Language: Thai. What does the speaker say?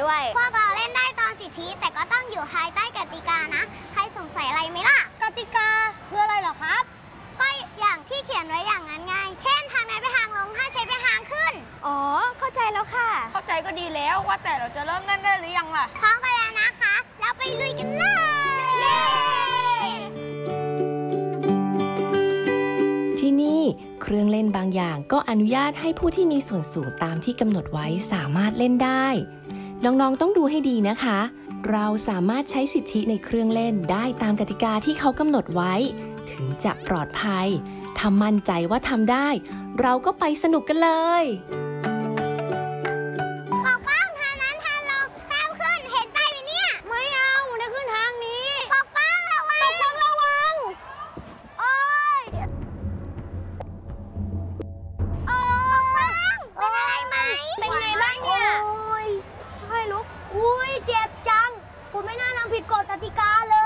ด้วยพวกเราเล่นได้ตามสิทธิแต่ก็ต้องอยู่ภายใต้กติกานะใครสงสัยอะไรไหมล่ะกติกาคืออะไรเหรอครับก็อย่างที่เขียนไว้อย่างนั้นไงเช่นทางนั้นไปทางลงถ้าใช้ไปทางขึ้นอ๋อเข้าใจแล้วค่ะเข้าใจก็ดีแล้วว่าแต่เราจะเริ่มเล่นได้หรือยังล่ะพร้อมกันแล้วนะคะเราไปลุยกันเลยที่นี่เครื่องเล่นบางอย่างก็อนุญาตให้ผู้ที่มีส่วนสูงตามที่กำหนดไว้สามารถเล่นได้น้องๆต้องดูให้ดีนะคะเราสามารถใช้สิทธิในเครื่องเล่นได้ตามกติกาที่เขากำหนดไว้ถึงจะปลอดภัยถ้ามั่นใจว่าทำได้เราก็ไปสนุกกันเลยปกป้องทางนั้นทางลงห้ามขึ้นเห็นป้ายไหมเนี่ยไม่เอาได้ขึ้นทางนี้ปกป้องระวังระวังโอ๊ยโอ๊ยเป็นอะไรไหมเป็นไงบ้างเนี่ยค่อยลุกอุ้ยเจ็บจังคุณไม่น่าทำผิดกฎกติกาเล